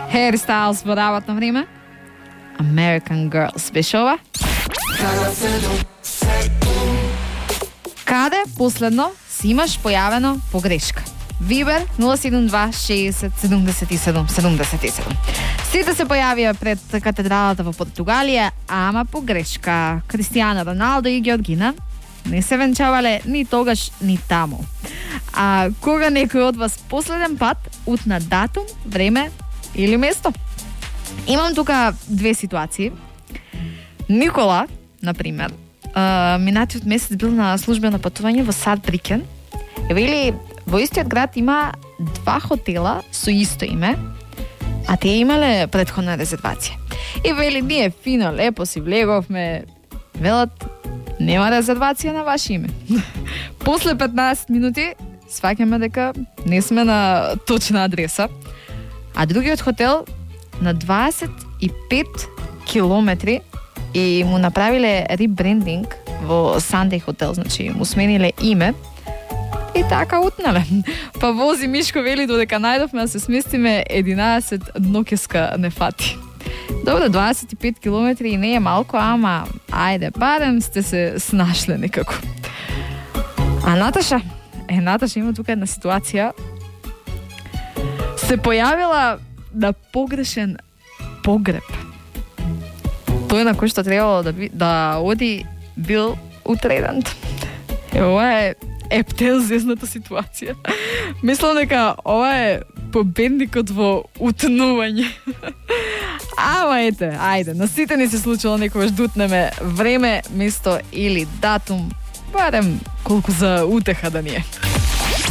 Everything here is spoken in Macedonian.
Harry Styles во работно време. American Girls беше ова. Каде последно си имаш појавено погрешка? Вибер 072 60 77 77. Сите се појавија пред катедралата во Португалија, ама погрешка. Кристијано Роналдо и Георгина не се венчавале ни тогаш, ни таму. А кога некој од вас последен пат утна датум, време или место? Имам тука две ситуации. Никола, например, минатиот месец бил на службено патување во Сарбрикен. Вели, во истиот град има два хотела со исто име, а тие имале претходна резервација. И вели, ние фино, лепо си влеговме, велат, нема резервација на ваше име. После 15 минути сваќаме дека не сме на точна адреса, а другиот хотел на 25 километри и му направиле ребрендинг во Sunday Hotel, значи му смениле име и така утнале. Па вози Мишко вели додека најдовме да се сместиме 11 ноќеска не фати. Добро, 25 километри не е малко, ама ајде, барем сте се снашле некако. А Наташа има тука една ситуација. Се појавила на погрешен погреб. Тој на кој што требало да оди бил утреден. Ова е ептелзезната ситуација. Мислам дека ова е победникот во утнување. Ама ете, ајде, на сите ни се случило некогаш да утнеме време, место или датум, барем колку за утеха да ни е.